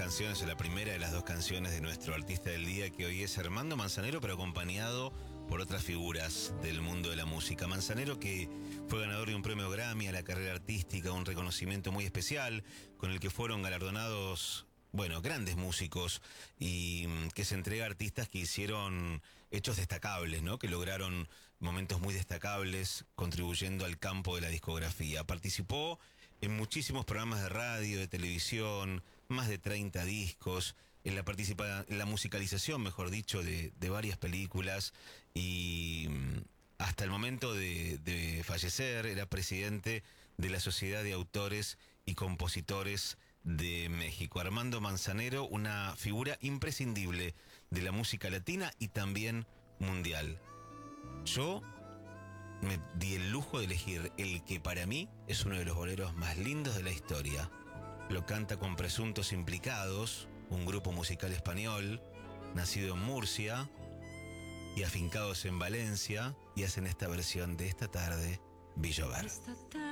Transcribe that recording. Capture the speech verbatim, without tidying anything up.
canciones, o la primera de las dos canciones de nuestro artista del día, que hoy es Armando Manzanero, pero acompañado por otras figuras del mundo de la música. Manzanero, que fue ganador de un premio Grammy a la carrera artística, un reconocimiento muy especial, con el que fueron galardonados, bueno, grandes músicos, y que se entrega a artistas que hicieron hechos destacables, ¿no? Que lograron momentos muy destacables contribuyendo al campo de la discografía. Participó en muchísimos programas de radio, de televisión, más de treinta discos, en la, participa en la musicalización, mejor dicho, de, de varias películas, y hasta el momento de, de fallecer era presidente de la Sociedad de Autores y Compositores de México. Armando Manzanero, una figura imprescindible de la música latina y también mundial. Yo me di el lujo de elegir el que para mí es uno de los boleros más lindos de la historia. Lo canta con Presuntos Implicados, un grupo musical español, nacido en Murcia y afincados en Valencia, y hacen esta versión de Esta tarde, vi llover. Esta tarde